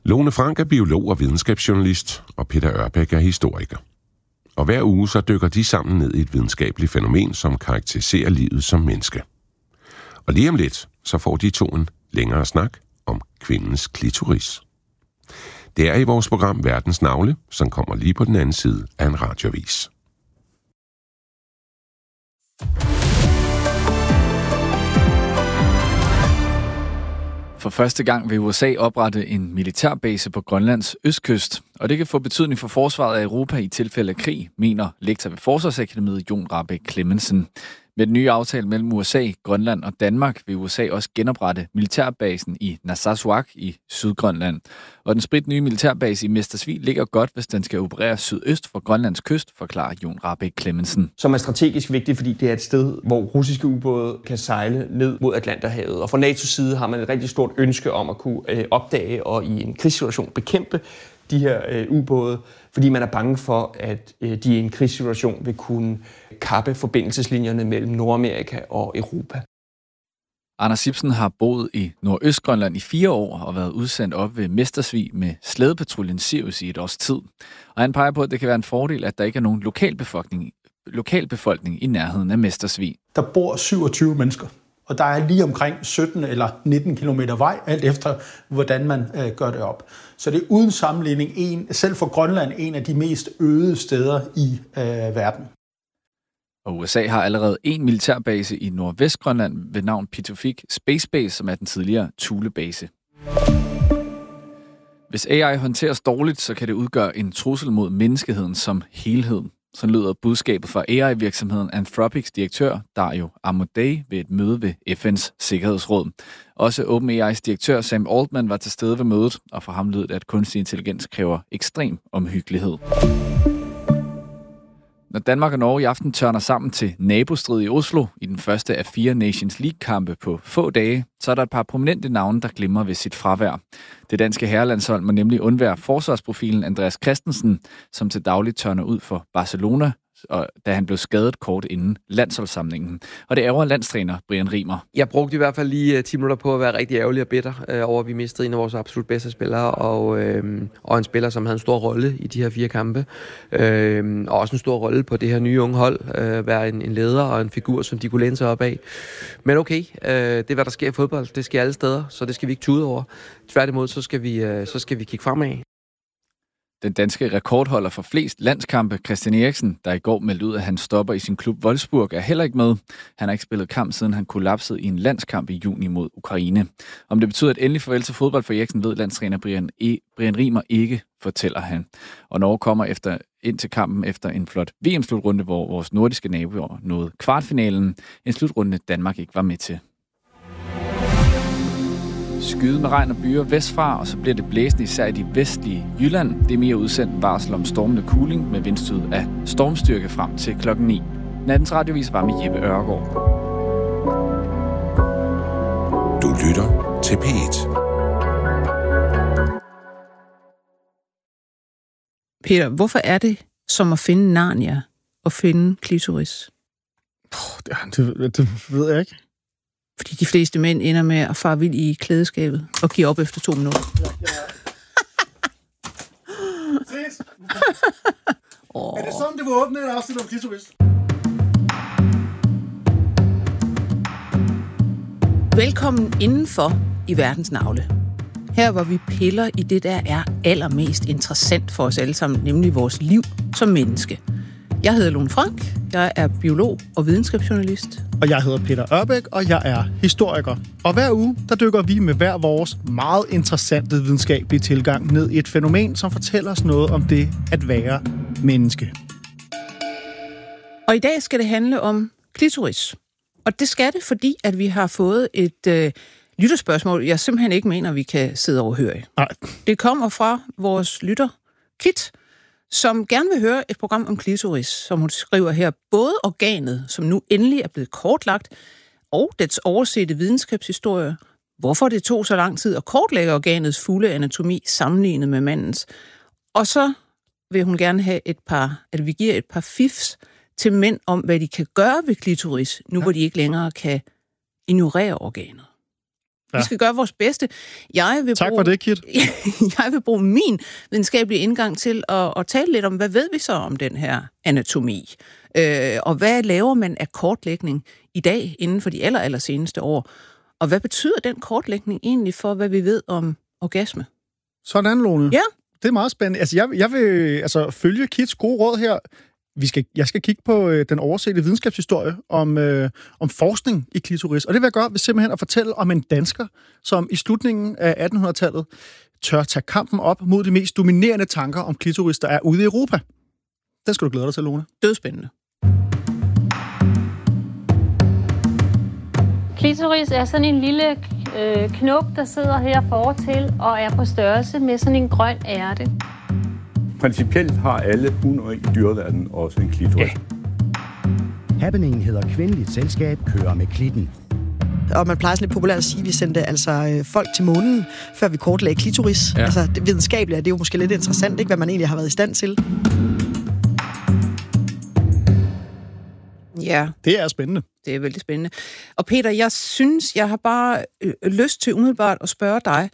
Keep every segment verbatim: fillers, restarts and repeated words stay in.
Lone Frank er biolog og videnskabsjournalist, og Peter Ørbæk er historiker. Og hver uge så dykker de sammen ned i et videnskabeligt fænomen, som karakteriserer livet som menneske. Og lige om lidt, så får de to en længere snak om kvindens klitoris. Det er i vores program Verdens Navle, som kommer lige på den anden side af en radioavis. For første gang vil U S A oprette en militærbase på Grønlands østkyst, og det kan få betydning for forsvaret af Europa i tilfælde af krig, mener lektor ved Forsvarsakademiet Jon Rahbek Clemmensen. Med den nye aftale mellem U S A, Grønland og Danmark vil U S A også genoprette militærbasen i Narsarsuaq i Sydgrønland. Og den spritnye militærbase i Mestersvig ligger godt, hvis den skal operere sydøst for Grønlands kyst, forklarer Jon Rahbek Clemmensen. Som er strategisk vigtigt, fordi det er et sted, hvor russiske ubåde kan sejle ned mod Atlanterhavet. Og fra NATO's side har man et rigtig stort ønske om at kunne øh, opdage og i en krigssituation bekæmpe de her øh, ubåde, fordi man er bange for, at øh, de i en krigssituation vil kunne kappe forbindelseslinjerne mellem Nordamerika og Europa. Anders Ibsen har boet i Nordøstgrønland i fire år og været udsendt op ved Mestersvig med slædepatruljen Sirius i et års tid. Og han peger på, at det kan være en fordel, at der ikke er nogen lokalbefolkning, lokalbefolkning i nærheden af Mestersvig. Der bor syvogtyve mennesker, og der er lige omkring sytten eller nitten kilometer vej, alt efter hvordan man øh, gør det op. Så det er uden sammenligning, en, selv for Grønland, en af de mest øde steder i øh, verden. Og U S A har allerede en militærbase i Nordvestgrønland ved navn Pituffik Space Base, som er den tidligere Thule-base. Hvis A I håndteres dårligt, så kan det udgøre en trussel mod menneskeheden som helhed. Så lyder budskabet fra A I-virksomheden Anthropics direktør Dario Amodei ved et møde ved F N's Sikkerhedsråd. Også OpenAI's direktør Sam Altman var til stede ved mødet, og for ham lød det, at kunstig intelligens kræver ekstrem omhyggelighed. Når Danmark og Norge i aften tørner sammen til nabostrid i Oslo i den første af fire Nations League-kampe på få dage, så er der et par prominente navne, der glimrer ved sit fravær. Det danske herrelandshold må nemlig undvære forsvarsprofilen Andreas Christensen, som til dagligt tørner ud for Barcelona, og da han blev skadet kort inden landsholdssamlingen. Og det ærger landstræner Brian Riemer. Jeg brugte i hvert fald lige ti minutter på at være rigtig ærgerlig og bitter øh, over, at vi mistede en af vores absolut bedste spillere, og, øh, og en spiller, som havde en stor rolle i de her fire kampe. Øh, og også en stor rolle på det her nye unge hold. Øh, være en, en leder og en figur, som de kunne læne sig op af. Men okay, øh, det er, hvad der sker i fodbold. Det sker alle steder, så det skal vi ikke tude over. Tværtimod, så skal vi, øh, så skal vi kigge fremad. Den danske rekordholder for flest landskampe, Christian Eriksen, der i går meldte ud, at han stopper i sin klub Wolfsburg, er heller ikke med. Han har ikke spillet kamp, siden han kollapsede i en landskamp i juni mod Ukraine. Om det betyder et endelig farvel til fodbold for Eriksen, ved landstræner Brian, e- Brian Riemer ikke, fortæller han. Og Norge kommer efter, ind til kampen efter en flot V M-slutrunde, hvor vores nordiske naboer nåede kvartfinalen. En slutrunde, Danmark ikke var med til. Skyde med regn og byer vestfra, og så bliver det blæsende især i de vestlige Jylland. Det er mere udsendt varsel om stormende kuling med vindstød af stormstyrke frem til klokken ni. Nattens radiovis var med Jeppe Ørgaard. Du lytter til P et. Peter, hvorfor er det som at finde Narnia og finde klitoris? Oh, det, det ved jeg ikke. Fordi de fleste mænd ender med at fare vild i klædeskabet og give op efter to minutter. Ja, ja. Ses! oh. Er det sådan, det var åbne et afsnit om klitoris? Velkommen indenfor i Verdens Navle. Her hvor vi piller i det, der er allermest interessant for os alle sammen, nemlig vores liv som menneske. Jeg hedder Lone Frank, jeg er biolog og videnskabsjournalist. Og jeg hedder Peter Ørbæk, og jeg er historiker. Og hver uge, der dykker vi med hver vores meget interessante videnskabelige tilgang ned i et fænomen, som fortæller os noget om det at være menneske. Og i dag skal det handle om klitoris. Og det skal det, fordi at vi har fået et øh, lytterspørgsmål, jeg simpelthen ikke mener, vi kan sidde overhøre. Nej. Det kommer fra vores lytter, Kit, som gerne vil høre et program om klitoris, som hun skriver her, både organet, som nu endelig er blevet kortlagt, og dets oversete videnskabshistorie, hvorfor det tog så lang tid at kortlægge organets fulde anatomi sammenlignet med mandens. Og så vil hun gerne have et par, at vi giver et par fifs til mænd om, hvad de kan gøre ved klitoris, nu ja. Hvor de ikke længere kan ignorere organet. Ja. Vi skal gøre vores bedste. Jeg vil tak bruge, for det, Kit. Jeg vil bruge min videnskabelige indgang til at, at tale lidt om, hvad ved vi så om den her anatomi? Øh, og hvad laver man af kortlægning i dag inden for de aller, aller seneste år? Og hvad betyder den kortlægning egentlig for, hvad vi ved om orgasme? Sådan, Lone. Ja. Det er meget spændende. Altså, jeg, jeg vil altså, følge Kits gode råd her. Vi skal, jeg skal kigge på øh, den oversete videnskabshistorie om, øh, om forskning i klitoris. Og det vil jeg gøre ved simpelthen at fortælle om en dansker, som i slutningen af attenhundredetallet tør tage kampen op mod de mest dominerende tanker om klitoris, der er ude i Europa. Den skal du glæde dig til, Lone. Dødspændende. Klitoris er sådan en lille øh, knop, der sidder her fortil og er på størrelse med sådan en grøn ærte. Principielt har alle hunde i dyreverdenen også en klitoris. Ja. Happeningen hedder Kvindeligt Selskab kører med klitten. Og man plejer sådan lidt populært at sige, at vi sendte altså folk til månen, før vi kortlagde klitoris. Ja. Altså det videnskabelige, det er jo måske lidt interessant, ikke, hvad man egentlig har været i stand til. Ja. Det er spændende. Det er vældig spændende. Og Peter, jeg synes, jeg har bare øh, lyst til umiddelbart at spørge dig,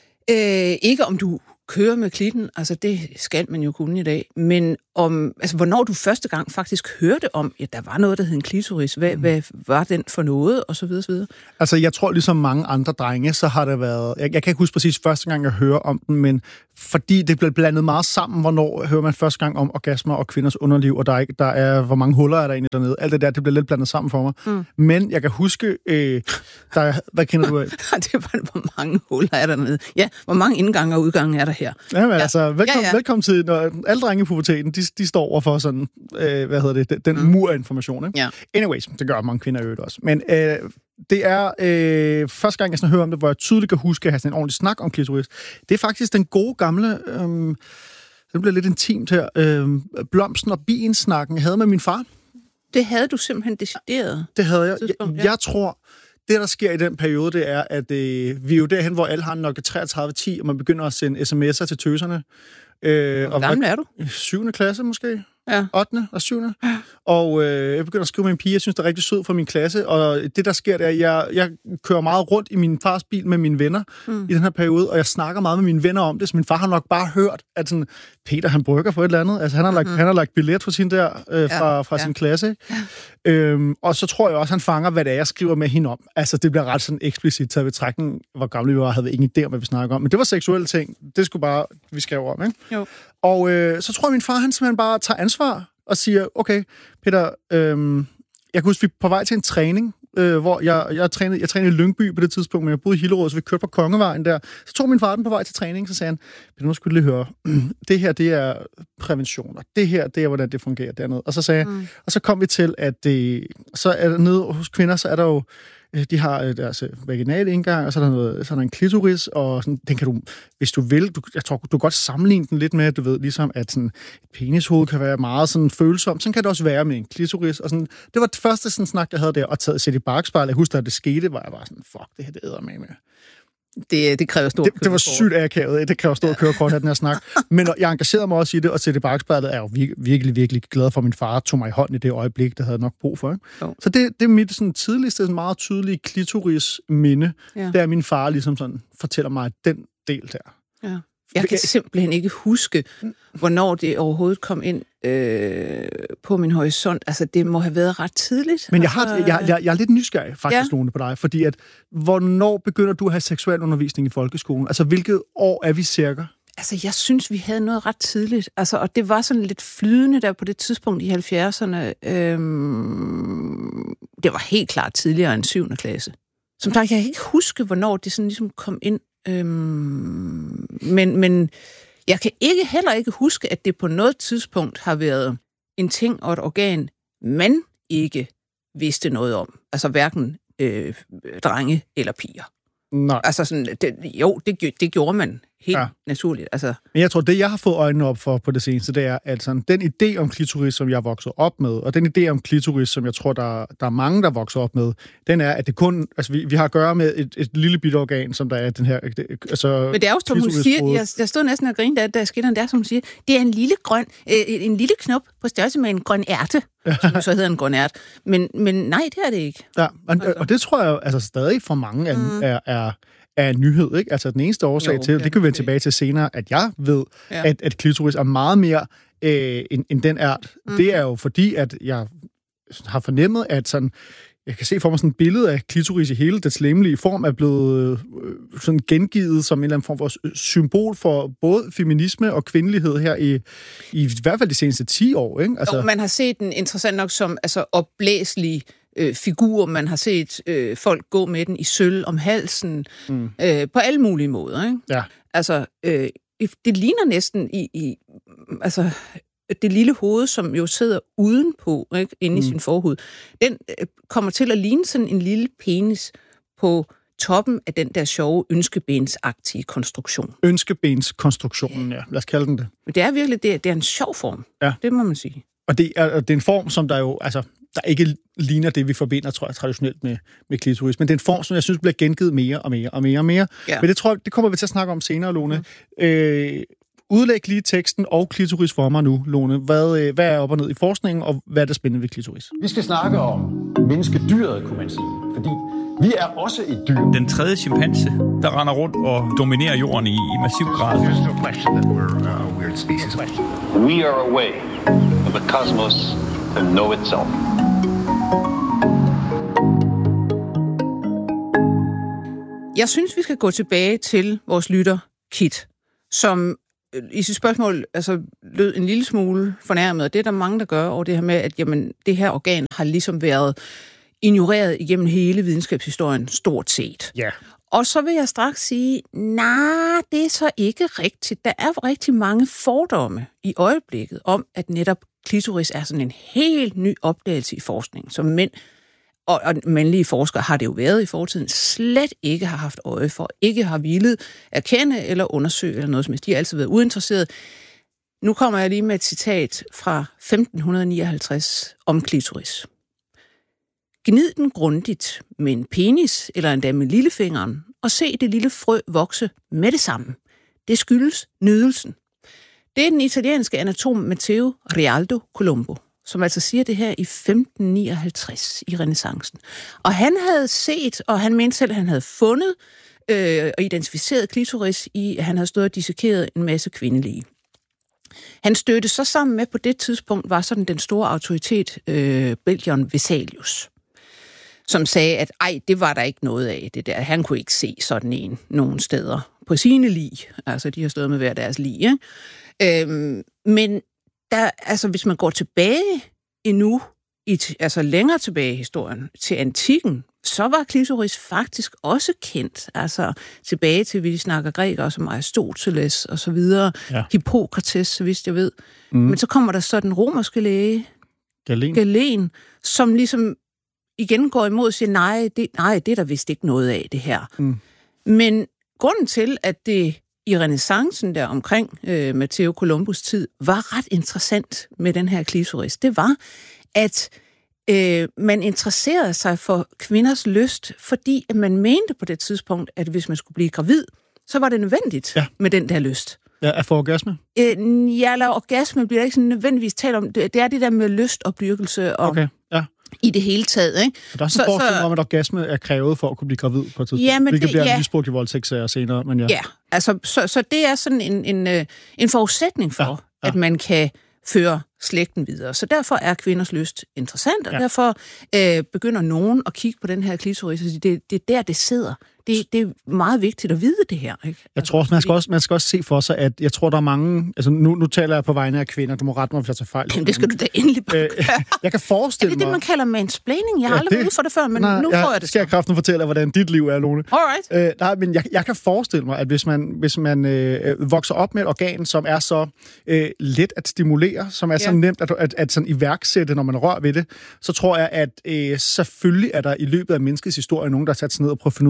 øh, ikke om du kører med klitten, altså det skal man jo kunne i dag, men om, altså hvornår du første gang faktisk hørte om, ja, der var noget, der hed en klitoris, hvad, mm. hvad var den for noget, og så videre, så videre. Altså, jeg tror, ligesom mange andre drenge, så har det været, jeg, jeg kan ikke huske præcis første gang, jeg hører om den, men fordi det blev blandet meget sammen, hvornår hører man første gang om orgasmer og kvinders underliv, og der er, ikke, der er hvor mange huller er der egentlig dernede. Alt det der, det blev lidt blandet sammen for mig. Mm. Men jeg kan huske, øh, der, hvad kender du af? Det var, hvor mange huller er der dernede. Ja, hvor mange indgange og udgange er der her? Jamen, ja. altså, velkommen, ja, ja. velkommen til, når alle drenge i puberteten, de, de står over for sådan, øh, hvad hedder det, den mm. mur af information, ikke? Ja. Anyways, det gør mange kvinder øvrigt også. Men øh, det er øh, første gang, jeg sådan hører om det, hvor jeg tydeligt kan huske at have sådan en ordentlig snak om klitoris. Det er faktisk den gode gamle, øh, det bliver lidt intimt her, øh, blomsten og bien-snakken, jeg havde med min far. Det havde du simpelthen decideret? Det havde jeg. Jeg, jeg tror, det der sker i den periode, det er, at øh, vi er jo derhen, hvor alle har en Nokia treogtredive ti, og man begynder at sende sms'er til tøserne. Øh, Hvor gammel er du? syvende klasse måske. Ja. ottende og syvende Ja. Og øh, jeg begynder at skrive med en pige, jeg synes, det er rigtig sød for min klasse, og det, der sker, det er, at jeg, jeg kører meget rundt i min fars bil med mine venner mm. i den her periode, og jeg snakker meget med mine venner om det, så min far har nok bare hørt, at sådan, Peter, han brygger for et eller andet. Altså, han har lagt, mm. han har lagt billet for sin der, øh, fra, ja. fra ja. sin klasse. Ja. Øhm, og så tror jeg også, han fanger, hvad det er, jeg skriver med hende om. Altså, det bliver ret sådan eksplicit taget ved trækning, hvor gamle vi var, havde vi ingen idé om, hvad vi snakker om. Men det var seksuelle ting. Det skulle bare, vi skrev om, ikke? Jo. Og øh, så tror jeg, min far, han simpelthen bare tager ansvar og siger, okay, Peter, øhm, jeg kan huske, vi er på vej til en træning, øh, hvor jeg, jeg, trænede, jeg trænede i Lyngby på det tidspunkt, men jeg boede i Hillerød, så vi kørte på Kongevejen der. Så tog min far den på vej til træning, så sagde han, Peter, nu skulle du lige høre, det her, det er prævention, og det her, det er, hvordan det fungerer dernede. Og så sagde mm. og så kom vi til, at det, så er der nede hos kvinder, så er der jo, de har deres vaginale indgang, og så er der, noget, så er der en klitoris, og sådan, den kan du, hvis du vil, du, jeg tror, du kan godt sammenligne den lidt med, du ved, ligesom at sådan, et penishoved kan være meget sådan følsomt, sådan kan det også være med en klitoris, og sådan, det var det første sådan snak, jeg havde der, og taget set i bakspejl, jeg husker, at det skete, var jeg bare sådan, fuck, det her, det æder med med. Det, det kræver stort det, det var sygt akavet, det kræver stort kørekort af den her snak. Men jeg engagerede mig også i det, og til det bagspejlet er jeg jo virkelig, virkelig, virkelig glad for, at min far tog mig i hånden i det øjeblik, der havde nok brug for. Ikke? Så det, det er mit sådan, tidligste, sådan meget tydelige klitoris-minde, ja. Der er min far ligesom sådan, fortæller mig den del der. Ja. Jeg kan simpelthen ikke huske, hvornår det overhovedet kom ind øh, på min horisont. Altså, det må have været ret tidligt. Men jeg, har, jeg, jeg, jeg er lidt nysgerrig, faktisk, ja. Lone, på dig, fordi at, hvornår begynder du at have seksuel undervisning i folkeskolen? Altså, hvilket år er vi cirka? Altså, jeg synes, vi havde noget ret tidligt. Altså, og det var sådan lidt flydende der på det tidspunkt i halvfjerdserne. Øhm, det var helt klart tidligere end syvende klasse. Som sagt, jeg kan ikke huske, hvornår det sådan ligesom kom ind. Øhm, men, men jeg kan ikke heller ikke huske, at det på noget tidspunkt har været en ting og et organ, man ikke vidste noget om. Altså hverken øh, drenge eller piger. Nej. Altså sådan, det, jo, det, det gjorde man helt ja. naturligt. Altså. Men jeg tror, det jeg har fået øjnene op for på det seneste, det er, at sådan, den idé om klitoris, som jeg vokser op med, og den idé om klitoris, som jeg tror, der, der er mange, der vokser op med, den er, at det kun, altså vi, vi har at gøre med et, et lille bitte organ, som der er den her, altså men det er jo, som hun siger, jeg, jeg stod næsten og grinede, da jeg skete, der som hun siger, det er en lille grøn, øh, en lille knop på størrelse med en grøn ærte, som så hedder en grøn ært. Men, men nej, det er det ikke. Ja, og, altså. og det tror jeg altså stadig for mange er, mm. er, er er en nyhed, ikke? Altså den eneste årsag jo, til, det kan vi vende tilbage til senere, at jeg ved, ja. at, at klitoris er meget mere øh, end, end den ært. Mm. Det er jo fordi, at jeg har fornemmet, at sådan, jeg kan se for mig sådan et billede af klitoris i hele dets legemlige form er blevet øh, sådan gengivet som en eller anden form for symbol for både feminisme og kvindelighed her i, i, i hvert fald de seneste ti år, ikke? Altså, jo, man har set den interessant nok som altså opblæselig øh, figur. Man har set øh, folk gå med den i sølv om halsen, mm. øh, på alle mulige måder, ikke? Ja. Altså, øh, det ligner næsten i, i altså det lille hoved, som jo sidder udenpå, ikke, inde i mm. sin forhud, den øh, kommer til at ligne sådan en lille penis på toppen af den der sjove ønskebensagtige konstruktion. Ønskebenskonstruktionen, ja. Lad os kalde den det. Men det er virkelig, det er, det er en sjov form. Ja. Det må man sige. Og det er, det er en form, som der jo, altså, der ikke ligner det, vi forbinder, tror jeg, traditionelt med, med klitoris. Men det er en form, som jeg synes bliver gengivet mere og mere og mere og mere. Ja. Men det tror jeg, det kommer vi til at snakke om senere, Lone. Mm. Øh, udlæg lige teksten og klitoris for mig nu, Lone. Hvad, hvad er op og ned i forskningen, og hvad er det spændende ved klitoris? Vi skal snakke om menneskedyret, kunne man sige. Fordi vi er også et dyr. Den tredje chimpanse, der render rundt og dominerer jorden i, i massiv grad. There's no question that we're a weird species. We are a way of the cosmos to know itself. Jeg synes, vi skal gå tilbage til vores lytter, Kit, som i sit spørgsmål altså, lød en lille smule fornærmet, og det er der mange, der gør over det her med, at jamen, det her organ har ligesom været ignoreret igennem hele videnskabshistorien, stort set. Ja. Og så vil jeg straks sige, nej, det er så ikke rigtigt. Der er rigtig mange fordomme i øjeblikket om, at netop klitoris er sådan en helt ny opdagelse i forskning, som mænd og, og mandlige forskere har det jo været i fortiden, slet ikke har haft øje for, ikke har villet erkende eller undersøge eller noget som helst. De har altid været uinteresseret. Nu kommer jeg lige med et citat fra femten nioghalvtreds om klitoris. Gnid den grundigt med en penis eller endda med lillefingeren, og se det lille frø vokse med det samme. Det skyldes nydelsen. Det er den italienske anatom Matteo Rialdo Colombo, som altså siger det her i femten nioghalvtreds i renæssancen. Og han havde set, og han mente selv, at han havde fundet øh, og identificeret klitoris i, at han havde stået og dissekeret en masse kvindelige. Han stødte så sammen med, på det tidspunkt var sådan den store autoritet, øh, Belgion Vesalius, som sagde, at ej, det var der ikke noget af, det der. Han kunne ikke se sådan en nogen steder på sine lig. Altså, de har stået med hver deres lig, ikke? Øhm, men der, altså, hvis man går tilbage endnu, i, altså længere tilbage i historien, til antikken, så var klitoris faktisk også kendt. Altså tilbage til, vi snakker grækere som Aristoteles og så videre. Ja. Hippokrates, så vidt jeg ved. Mm. Men så kommer der så den romerske læge, Galen, Galen som ligesom igen går imod og siger, nej, det, nej, det er der vist ikke noget af, det her. Mm. Men grunden til, at det i renæssancen der omkring øh, Matteo Columbus tid var ret interessant med den her klitoris, det var, at øh, man interesserede sig for kvinders lyst, fordi at man mente på det tidspunkt, at hvis man skulle blive gravid, så var det nødvendigt ja. med den der lyst. Ja, at få orgasme? Øh, ja, eller orgasme bliver ikke sådan nødvendigvis talt om. Det, det er det der med lyst og dyrkelse og... Okay, ja. I det hele taget, ikke? Der er sådan en forestilling om, at orgasme er krævet for at kunne blive gravid på et tidspunkt. Ja, men hvilket det, bliver ja. misbrugt i voldtægtssager senere, men ja. Ja, altså, så, så det er sådan en, en, en forudsætning for, ja, ja. at man kan føre slægten videre. Så derfor er kvinders lyst interessant, og ja. derfor øh, begynder nogen at kigge på den her klitoris, det, det er der, det sidder. Det, det er meget vigtigt at vide det her, ikke? Jeg tror også, man skal også, man skal også se for sig, at jeg tror, der er mange... Altså, nu, nu taler jeg på vegne af kvinder. Du må rette mig, hvis jeg tager fejl. Jamen, det skal du da endelig bare øh, Jeg kan forestille mig... Er det det, man kalder mansplaining? Jeg har ja, aldrig været ude for det før, men nej, nu jeg, får jeg det. Skal jeg kraften fortælle dig, hvordan dit liv er, Lone? Alright. Øh, nej, men jeg, jeg kan forestille mig, at hvis man, hvis man øh, vokser op med et organ, som er så øh, let at stimulere, som er ja. så nemt at, at, at sådan iværksætte, når man rører ved det, så tror jeg, at øh, selvfølgelig er der i løbet af menneskets historie nogen, der har sat sig ned og prøvet at finde ud af, hvad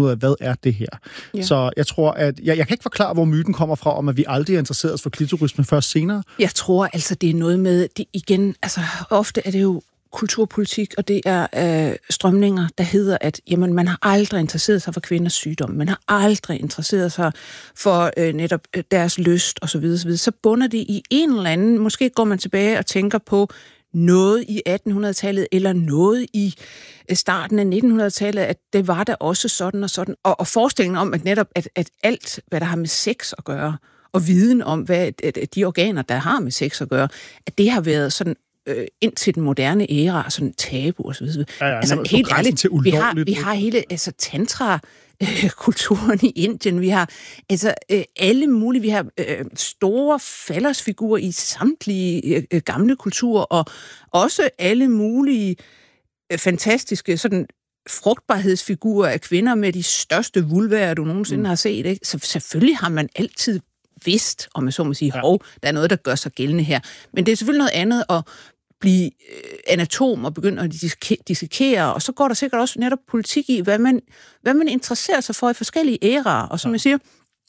er det her. Ja. Så jeg tror, at... Jeg, jeg kan ikke forklare, hvor myten kommer fra, om at vi aldrig er interesseret os for klitoris, men først senere. Jeg tror altså, det er noget med... Det, igen, altså ofte er det jo kulturpolitik, og det er øh, strømninger, der hedder, at jamen, man har aldrig interesseret sig for kvinders sygdom, man har aldrig interesseret sig for øh, netop øh, deres lyst osv. Så, så, så bunder det i en eller anden, måske går man tilbage og tænker på noget i attenhundredetallet, eller noget i starten af nittenhundredetallet, at det var der også sådan og sådan. Og, og forestillingen om, at netop at, at alt, hvad der har med sex at gøre, og viden om, hvad at, at de organer, der har med sex at gøre, at det har været sådan øh, indtil den moderne æra, sådan tabu og så videre. Ja, ja, altså helt ærligt, vi har, vi har hele altså, tantra øh, kulturen i Indien, vi har altså øh, alle mulige, vi har øh, store faldersfigurer i samtlige øh, gamle kulturer, og også alle mulige øh, fantastiske sådan frugtbarhedsfigurer af kvinder med de største vulvaer, du nogensinde mm. har set. Ikke? Så selvfølgelig har man altid vidst, om man så må sige, ja. hov, der er noget, der gør sig gældende her. Men det er selvfølgelig noget andet at blive anatom og begynde at dissekere, og så går der sikkert også netop politik i, hvad man, hvad man interesserer sig for i forskellige æraer. Og som ja. jeg siger,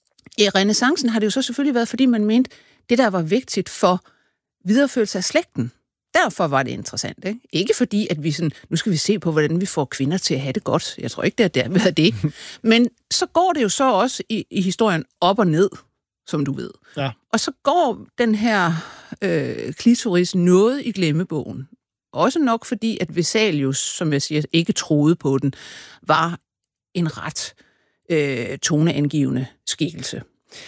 i renæssancen har det jo så selvfølgelig været, fordi man mente, det der var vigtigt for videreførelse af slægten. Derfor var det interessant, ikke? Ikke fordi, at vi sådan, nu skal vi se på, hvordan vi får kvinder til at have det godt. Jeg tror ikke, det er der, det. Men så går det jo så også i, i historien op og ned, som du ved. Ja. Og så går den her øh, klitoris noget i glemmebogen. Også nok fordi, at Vesalius, som jeg siger, ikke troede på den, var en ret øh, toneangivende skikkelse.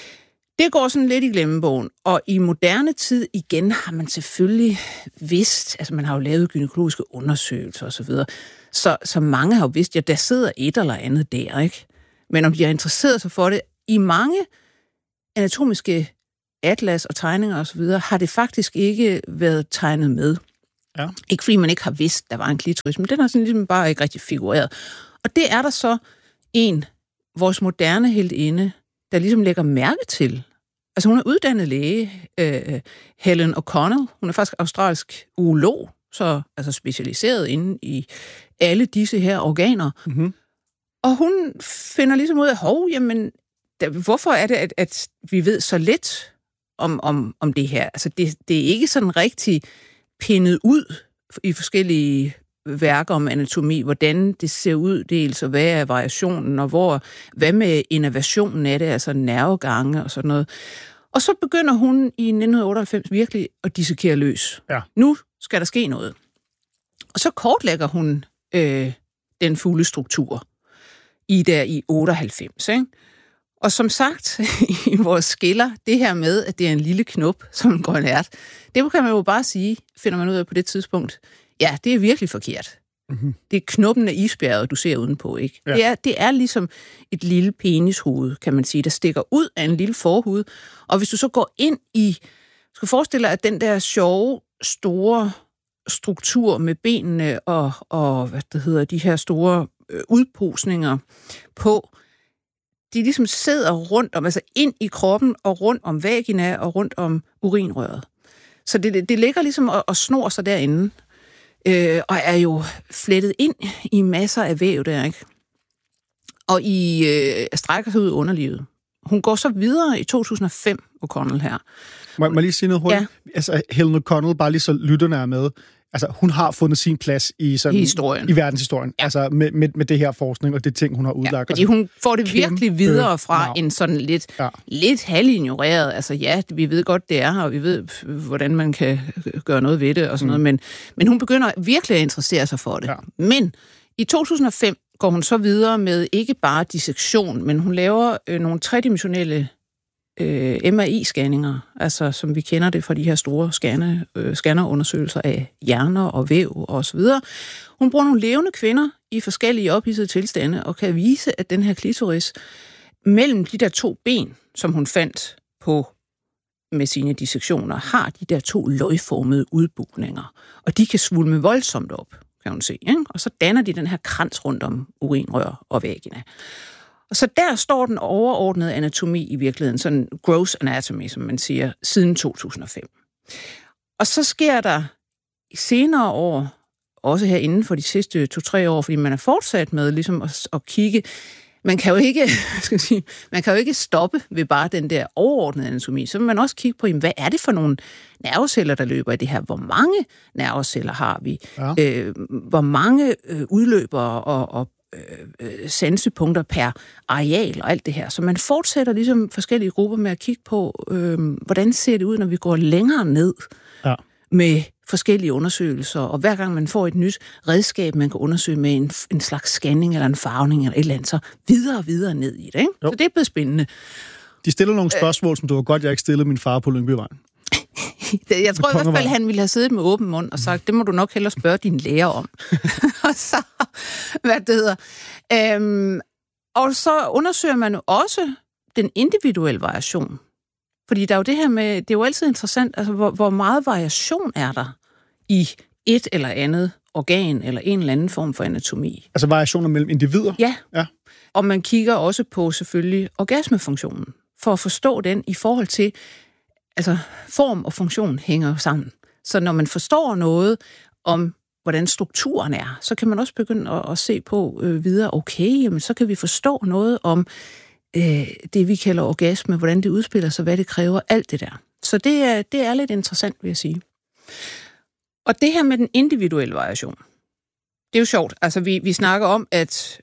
Det går sådan lidt i glemmebogen, og i moderne tid igen har man selvfølgelig vidst, altså man har jo lavet gynækologiske undersøgelser osv., så, så, så mange har jo vidst, at der sidder et eller andet der, ikke? Men om de har interesseret sig for det, i mange anatomiske atlas og tegninger osv., har det faktisk ikke været tegnet med. Ja. Ikke fordi man ikke har vidst, der var en klitoris, men den har sådan ligesom bare ikke rigtig figureret. Og det er der så en, vores moderne heltinde, der ligesom lægger mærke til. Altså hun er uddannet læge, øh, Helen O'Connell. Hun er faktisk australsk urolog, så altså specialiseret inde i alle disse her organer. Mm-hmm. Og hun finder ligesom ud af, hov, jamen, der, hvorfor er det, at, at vi ved så lidt om, om, om det her? Altså det, det er ikke sådan rigtig pindet ud i forskellige værker om anatomi, hvordan det ser ud dels, og hvad er variationen, og hvor, hvad med innervationen af det, altså nervegange og sådan noget. Og så begynder hun i nitten otteoghalvfems virkelig at dissekere løs. Ja. Nu skal der ske noget. Og så kortlægger hun øh, den fulde struktur i der i otteoghalvfems, ikke? Og som sagt i vores skiller, det her med, at det er en lille knop som en grøn ært, det kan man jo bare sige, finder man ud af på det tidspunkt, ja, det er virkelig forkert. Mm-hmm. Det er knoppen af isbjerget, du ser udenpå, ikke? Ja. Det, er, det er ligesom et lille penishoved, kan man sige, der stikker ud af en lille forhud. Og hvis du så går ind i, du skal forestille dig, at den der sjove, store struktur med benene og, og hvad det hedder, de her store øh, udposninger på, de ligesom sidder rundt om, altså ind i kroppen og rundt om vagina og rundt om urinrøret. Så det, det ligger ligesom og, og snor sig derinde. Øh, og er jo flettet ind i masser af væv der, ikke? Og i øh, strækker sig ud i underlivet. Hun går så videre i to tusind og fem, O'Connell her. Må, må jeg lige sige noget hurtigt? Ja. Altså, Helen O'Connell, bare lige så lytterne er med, altså, hun har fundet sin plads i, sådan, I, historien. i verdenshistorien, ja. Altså med, med, med det her forskning og det ting, hun har udlagt. Ja, fordi hun får det virkelig videre fra øh, en sådan lidt, ja. lidt halvignoreret, altså ja, vi ved godt, det er her, og vi ved, hvordan man kan gøre noget ved det og sådan mm. noget, men, men hun begynder virkelig at interessere sig for det. Ja. Men i to tusind og fem går hun så videre med ikke bare dissektion, men hun laver øh, nogle tredimensionelle Øh, M R I-scanninger, altså som vi kender det fra de her store scanne, øh, scannerundersøgelser af hjerner og væv og så videre. Hun bruger nogle levende kvinder i forskellige ophidsede tilstande og kan vise, at den her klitoris mellem de der to ben, som hun fandt på med sine dissektioner, har de der to løgformede udbugninger. Og de kan svulme voldsomt op, kan hun se. Ikke? Og så danner de den her krans rundt om urinrør og vagina. Og så der står den overordnede anatomi i virkeligheden, sådan gross anatomy, som man siger, siden to tusind og fem. Og så sker der senere år, også her inden for de sidste to-tre år, fordi man er fortsat med ligesom at, at kigge, man kan jo ikke, skal jeg sige, man kan jo ikke stoppe ved bare den der overordnede anatomi. Så vil man også kigge på, jamen, hvad er det for nogle nerveceller, der løber i det her? Hvor mange nerveceller har vi? Ja. Øh, hvor mange øh, udløbere og, og øh, sansepunkter per areal og alt det her. Så man fortsætter ligesom forskellige grupper med at kigge på, øh, hvordan ser det ud, når vi går længere ned ja. med forskellige undersøgelser, og hver gang man får et nyt redskab, man kan undersøge med en, en slags scanning eller en farvning eller et eller andet, så videre og videre ned i det. Ikke? Så det er blevet spændende. De stiller nogle spørgsmål, øh, som du var godt, jeg ikke stillede min far på Lyngbyvejen. Jeg tror i hvert fald, han ville have siddet med åben mund og sagt, det må du nok hellere spørge din lærer om. og så, hvad det hedder. Øhm, og så undersøger man jo også den individuelle variation. Fordi der er jo det her med, det er jo altid interessant, altså hvor, hvor meget variation er der i et eller andet organ, eller en eller anden form for anatomi. Altså variationer mellem individer? Ja. ja. Og man kigger også på selvfølgelig orgasmefunktionen, for at forstå den i forhold til, altså form og funktion hænger sammen. Så når man forstår noget om, hvordan strukturen er, så kan man også begynde at, at se på øh, videre, okay, jamen, så kan vi forstå noget om øh, det, vi kalder orgasme, hvordan det udspiller sig, hvad det kræver, alt det der. Så det er, det er lidt interessant, vil jeg sige. Og det her med den individuelle variation, det er jo sjovt. Altså, vi, vi snakker om, at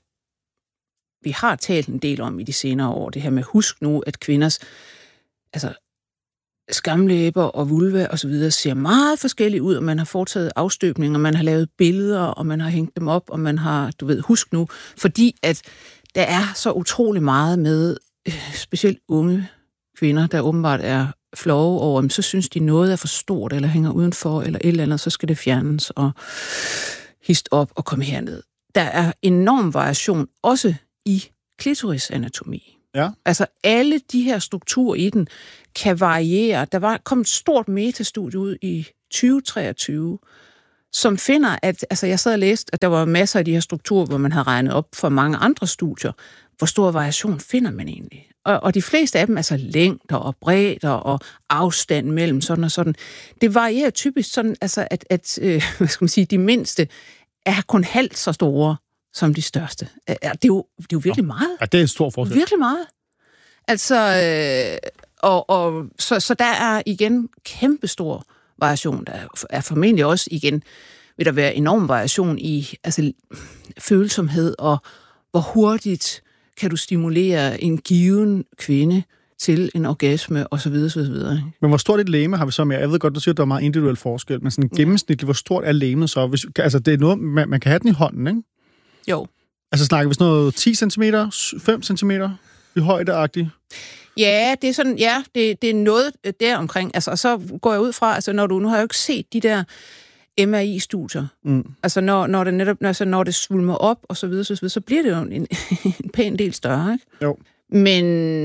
vi har talt en del om i de senere år, det her med, husk nu, at kvinders altså, skamlæber og vulva og så videre ser meget forskelligt ud, og man har foretaget afstøbninger, man har lavet billeder, og man har hængt dem op, og man har, du ved, husk nu, fordi at der er så utrolig meget med øh, specielt unge kvinder, der åbenbart er flove over, så synes de noget er for stort, eller hænger udenfor, eller et eller andet, så skal det fjernes og hist op og komme herned. Der er enorm variation, også i klitorisanatomi. Ja. Altså alle de her strukturer i den kan variere. Der var kom et stort metastudie ud i tyve treogtyve, som finder, at altså jeg sad og læste, at der var masser af de her strukturer, hvor man havde regnet op for mange andre studier. Hvor stor variation finder man egentlig? Og, og de fleste af dem, altså længder og bredder og afstand mellem sådan og sådan, det varierer typisk sådan, altså at, at øh, hvad skal man sige, de mindste er kun halvt så store som de største. Det er jo, det er jo virkelig meget. Ja, det er en stor forskel. Virkelig meget. Altså, øh, og, og så, så der er igen kæmpestor variation. Der er formentlig også igen, vil der være enorm variation i altså, følsomhed, og hvor hurtigt kan du stimulere en given kvinde til en orgasme, osv. osv. Men hvor stort et legeme har vi så med? Jeg ved godt, du siger, at der er meget individuel forskel, men sådan gennemsnitligt, hvor stort er legemet så? Hvis, altså, det er noget, man, man kan have den i hånden, ikke? Jo. Altså snakker vi sådan noget ti centimeter, fem centimeter i højdeagtigt? Ja, det er sådan, ja, det, det er noget der omkring. Altså, og så går jeg ud fra, altså når du, nu har jeg jo ikke set de der M R I-studier. Mm. Altså når, når det netop, altså, når det svulmer op og så videre, så, videre, så bliver det jo en, en pæn del større, ikke? Jo. Men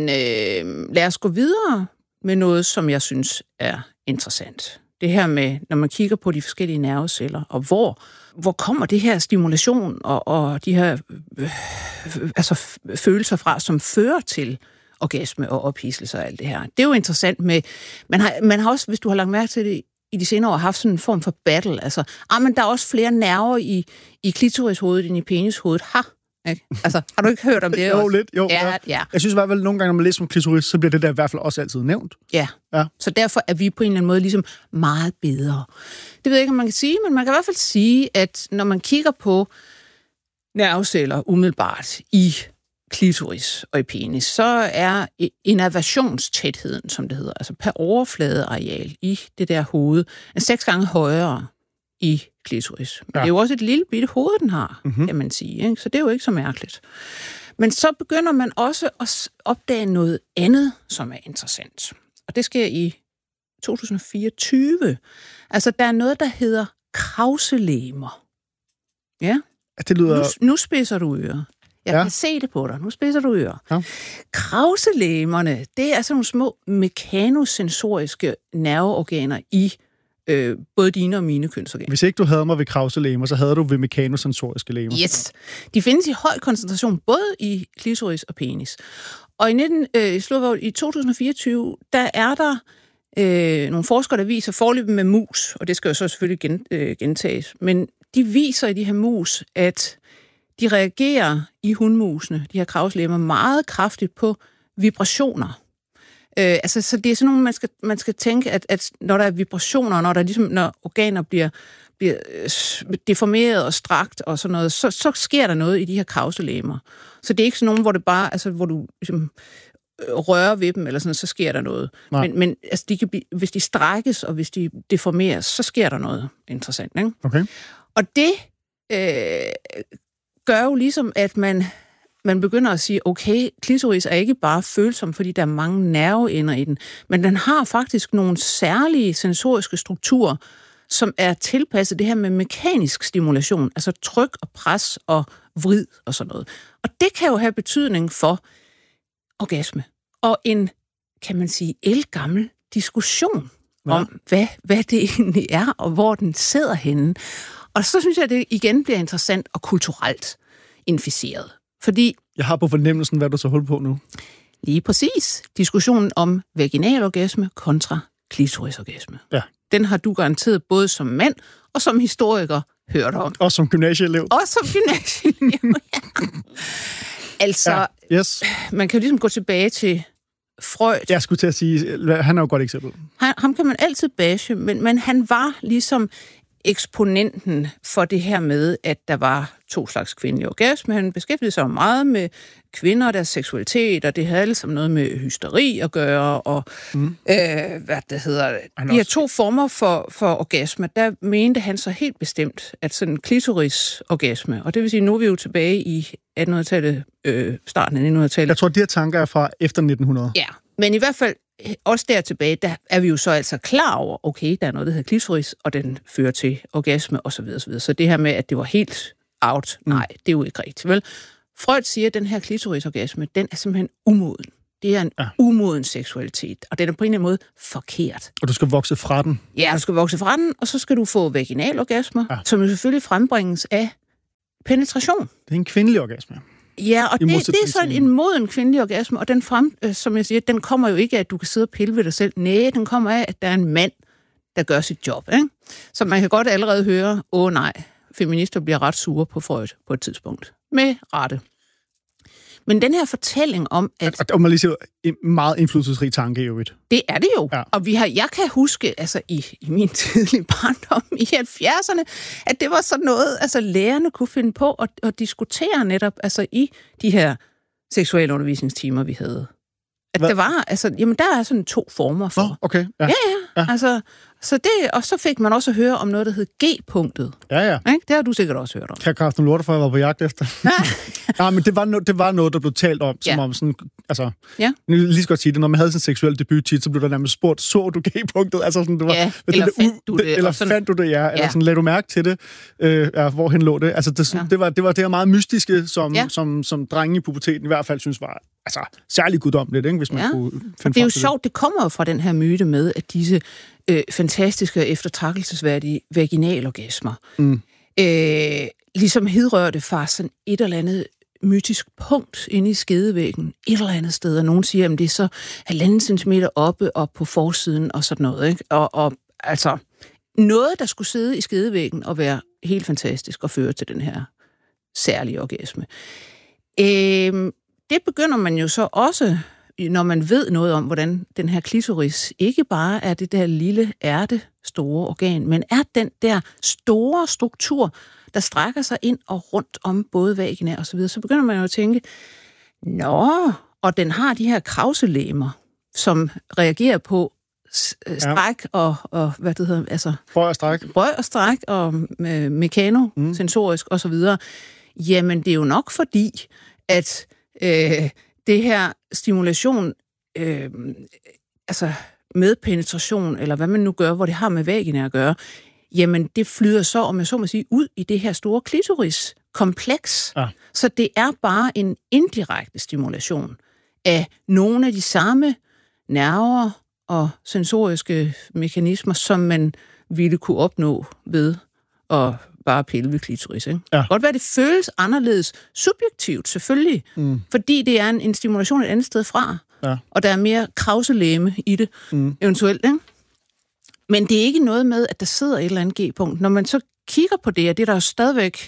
øh, lad os gå videre med noget, som jeg synes er interessant. Det her med, når man kigger på de forskellige nerveceller, og hvor, hvor kommer det her stimulation og, og de her øh, altså følelser fra, som fører til orgasme og ophidselse og alt det her. Det er jo interessant med, man har, man har også, hvis du har lagt mærke til det, i de senere år haft sådan en form for battle. Altså, ah, men der er også flere nerver i, i klitorishovedet end i penishovedet. Ha! Ikke? Altså, har du ikke hørt om det? jo, også? lidt. Jo, ja, ja. ja. Jeg synes i hvert fald, nogle gange, når man læser om klitoris, så bliver det der i hvert fald også altid nævnt. Ja. ja, så derfor er vi på en eller anden måde ligesom meget bedre. Det ved jeg ikke, om man kan sige, men man kan i hvert fald sige, at når man kigger på nerveceller umiddelbart i klitoris og i penis, så er innervationstætheden, som det hedder, altså per overfladeareal i det der hoved, er seks gange højere i klitoris. Men ja. Det er jo også et lille bitte hoved, den har, mm-hmm. kan man sige. Ikke? Så det er jo ikke så mærkeligt. Men så begynder man også at opdage noget andet, som er interessant. Og det sker i to tusind fireogtyve. Altså, der er noget, der hedder Krause-legemer. Ja? Det lyder... Nu, nu spidser du ører. Jeg ja. kan se det på dig. Nu spidser du ører. Ja. Krause-legemerne, det er sådan nogle små mekanosensoriske nerveorganer i øh, både dine og mine kønsorganer. Hvis ikke du havde mig ved Krause-legemer, så havde du ved mekanosensoriske legemer. Yes. De findes i høj koncentration, både i klitoris og penis. Og i, nitten, øh, i to tusind fireogtyve, der er der øh, nogle forskere, der viser forløbet med mus, og det skal jo så selvfølgelig gen, øh, gentages, men de viser i de her mus, at de reagerer i hundmusene, de her kravslemmer, meget kraftigt på vibrationer. Øh, altså, så det er sådan nogle, man skal, man skal tænke, at, at når der er vibrationer, når der ligesom, når organer bliver, bliver deformeret og strakt og sådan noget, så, så sker der noget i de her kravselemmer. Så det er ikke sådan nogen, hvor det bare, altså, hvor du ligesom rører ved dem, eller sådan, så sker der noget. Nej. Men, men altså, de kan blive, hvis de strækkes, og hvis de deformeres, så sker der noget interessant, ikke? Okay. Og det øh, gør jo ligesom, at man, man begynder at sige, okay, klitoris er ikke bare følsom, fordi der er mange nerveender i den, men den har faktisk nogle særlige sensoriske strukturer, som er tilpasset det her med mekanisk stimulation, altså tryk og pres og vrid og sådan noget. Og det kan jo have betydning for orgasme. Og en, kan man sige, ældgammel diskussion ja. om, hvad, hvad det egentlig er, og hvor den sidder henne. Og så synes jeg, at det igen bliver interessant og kulturelt inficeret. Fordi... Jeg har på fornemmelsen, hvad du så holder på nu. Lige præcis. Diskussionen om vaginalorgasme kontra klitorisorgasme. Ja. Den har du garanteret både som mand og som historiker hørt om. Og som gymnasieelev. Og som gymnasieelev, ja. Altså, ja, yes. Man kan jo ligesom gå tilbage til Freud. Jeg skulle til at sige, han er jo et godt eksempel. Han, ham kan man altid bashe, men, men han var ligesom eksponenten for det her med, at der var to slags kvindelig orgasme. Han beskæftigede sig meget med kvinder og deres seksualitet, og det havde alle sammen noget med hysteri at gøre, og mm. øh, hvad det hedder. De her to former for, for orgasme, der mente han så helt bestemt, at sådan en klitorisorgasme, og det vil sige, nu er vi jo tilbage i attenhundredetallet, øh, starten af nittenhundredetallet. Jeg tror, de her tanker er fra efter nitten hundrede. Ja, men i hvert fald også der tilbage, der er vi jo så altså klar over, okay, der er noget, der hedder klitoris, og den fører til orgasme osv. osv. Så det her med, at det var helt out, mm. nej, det er jo ikke rigtigt, vel? Freud siger, at den her klitorisorgasme, den er simpelthen umoden. Det er en ja. umoden seksualitet, og den er på en eller anden måde forkert. Og du skal vokse fra den? Ja, du skal vokse fra den, og så skal du få vaginalorgasmer, ja. som jo selvfølgelig frembringes af penetration. Det er en kvindelig orgasme. Ja, og det, det er så en moden kvindelig orgasme, og den frem, øh, som jeg siger, den kommer jo ikke af, at du kan sidde og pille ved dig selv. Nej, den kommer af, at der er en mand, der gør sit job, ikke? Så man kan godt allerede høre, åh nej, feminister bliver ret sure på Freud på et tidspunkt. Med rette. Men den her fortælling om, at... Og, og man lige siger, en meget indflydelsesrig tanke i øvrigt. Det er det jo. Ja. Og vi har, jeg kan huske, altså i, i min tidlige barndom i halvfjerdserne, at det var sådan noget, altså lærerne kunne finde på at, at diskutere netop, altså i de her seksualundervisningstimer, vi havde. At Hvad? der var, altså, jamen der er sådan to former for. Oh, okay. Ja. Ja, ja. ja. Altså, så det, og så fik man også at høre om noget, der hed G-punktet. Ja, ja. Ikke? Det har du sikkert også hørt om. Kan Carsten Lorte, for jeg var på jagt efter. Ja. ja, men det var, no, det var noget, der blev talt om, som ja. om sådan, altså, ja. nu lige så godt sige det, når man havde sin seksuel debut tit, så blev der nærmest spurgt, så du G-punktet? Altså sådan, det var, ja, eller det, fandt du det? Eller sådan, fandt du det, ja. ja. Eller sådan, lagde du mærke til det? Øh, ja, hvorhen lå det? Altså, det, sådan, ja. det, var, det var det her meget mystiske, som, ja. som, som drenge i puberteten i hvert fald synes var altså, særlig guddommeligt, ikke, hvis man ja. kunne finde det er jo til sjovt, det. det kommer jo fra den her myte med, at disse øh, fantastiske og eftertragtelsesværdige vaginalorgasmer mm. øh, ligesom hidrørte fra sådan et eller andet mytisk punkt inde i skedevæggen, et eller andet sted, og nogen siger, at det er så halvanden centimeter oppe og på forsiden og sådan noget, ikke? Og, og altså noget, der skulle sidde i skedevæggen og være helt fantastisk og føre til den her særlige orgasme. Øh, det begynder man jo så også, når man ved noget om, hvordan den her klitoris ikke bare er det der lille ærte store organ, men er den der store struktur, der strækker sig ind og rundt om både vagina og så videre, så begynder man jo at tænke, nå, og den har de her kravselemmer, som reagerer på stræk ja. og, og, hvad det hedder, altså... Brøg og stræk. Brøg og stræk og øh, mekanosensorisk mm. og så videre. Jamen, det er jo nok fordi, at øh, det her stimulation, øh, altså med penetration, eller hvad man nu gør, hvor det har med vagina at gøre, jamen det flyder så, om jeg så må sige, ud i det her store klitoriskompleks. Ja. Så det er bare en indirekte stimulation af nogle af de samme nerver og sensoriske mekanismer, som man ville kunne opnå ved at bare pille ved klitoris. Ikke? Ja. Godt være, det føles anderledes subjektivt, selvfølgelig, mm. fordi det er en, en stimulation et andet sted fra, ja. og der er mere kravselæme i det, mm. eventuelt. Ikke? Men det er ikke noget med, at der sidder et eller andet G-punkt. Når man så kigger på det, og det er der jo stadigvæk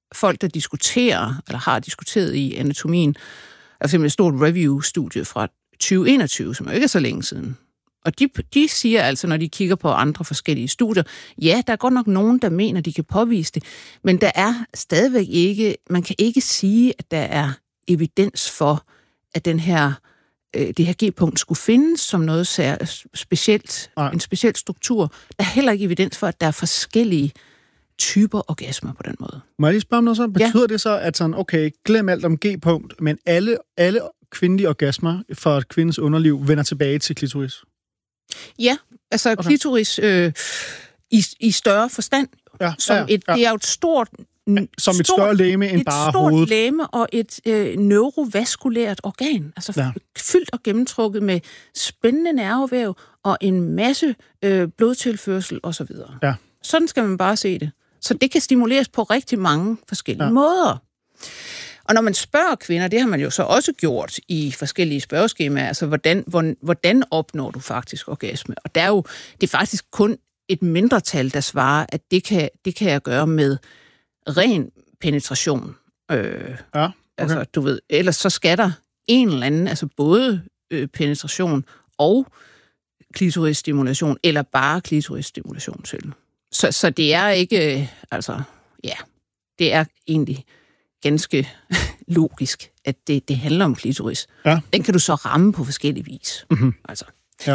folk, der diskuterer, eller har diskuteret i anatomien, er simpelthen et stort review-studie fra tyve enogtyve, som jo ikke er så længe siden. Og de, de siger altså, når de kigger på andre forskellige studier, ja, der er godt nok nogen, der mener, de kan påvise det, men der er stadigvæk ikke, man kan ikke sige, at der er evidens for, at den her, øh, det her G-punkt skulle findes som noget sær, specielt, Nej. en speciel struktur. Der er heller ikke evidens for, at der er forskellige typer orgasmer på den måde. Må jeg lige spørge om noget så? Betyder ja. det så, at sådan, okay, glem alt om G-punkt, men alle, alle kvindelige orgasmer for et kvindes underliv vender tilbage til klitoris? Ja, altså okay. klitoris øh, i, i større forstand. Ja, som ja, ja. Et, det er jo et stort... Som et stort, større læme end bare hovedet. Et stort læme og et øh, neurovaskulært organ. Altså ja. fyldt og gennemtrukket med spændende nervevæv og en masse øh, blodtilførsel osv. Ja. Sådan skal man bare se det. Så det kan stimuleres på rigtig mange forskellige ja. måder. Og når man spørger kvinder, det har man jo så også gjort i forskellige spørgeskemaer, altså hvordan, hvordan, hvordan opnår du faktisk orgasme? Og der er jo, det er faktisk kun et mindretal, der svarer, at det kan, det kan jeg gøre med ren penetration. Øh, ja, okay. Altså, du ved, ellers så skal der en eller anden, altså både øh, penetration og klitorisstimulation, eller bare klitorisstimulation til. Så, så det er ikke, øh, altså, ja, det er egentlig ganske logisk, at det, det handler om klitoris. Ja. Den kan du så ramme på forskellige vis. Mm-hmm. Altså. Ja.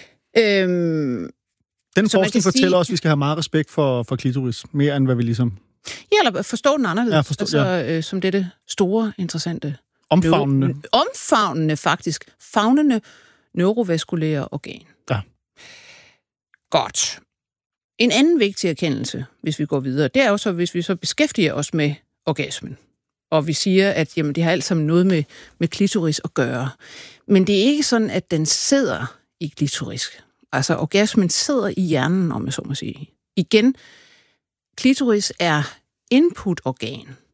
Øhm, den forskning fortæller sige, også, at vi skal have meget respekt for, for klitoris, mere end hvad vi ligesom... Ja, eller forstå den anderledes. Ja, forstå, altså, ja. øh, som dette store, interessante... Omfavnende. Neuro, omfavnende, faktisk. Favnende neurovaskulære organ. Ja. Godt. En anden vigtig erkendelse, hvis vi går videre, det er jo så, hvis vi så beskæftiger os med orgasmen. Og vi siger, at jamen, det har alt sammen noget med, med klitoris at gøre. Men det er ikke sådan, at den sidder i klitoris. Altså, orgasmen sidder i hjernen, om jeg så må sige. Igen, klitoris er inputorgan